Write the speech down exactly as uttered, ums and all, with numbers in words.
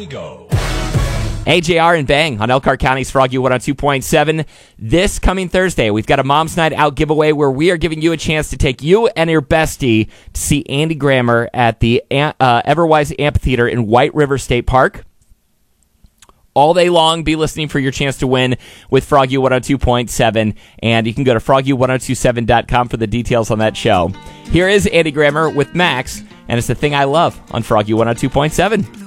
we go. A J R and Bang on Elkhart County's Froggy one oh two point seven. This coming Thursday, we've got a Mom's Night Out giveaway where we are giving you a chance to take you and your bestie to see Andy Grammer at the uh, Everwise Amphitheater in White River State Park. All day long, be listening for your chance to win with Froggy one oh two point seven, and you can go to froggy one oh two seven dot com for the details on that show. Here is Andy Grammer with Max, and it's the thing I love on Froggy one oh two point seven.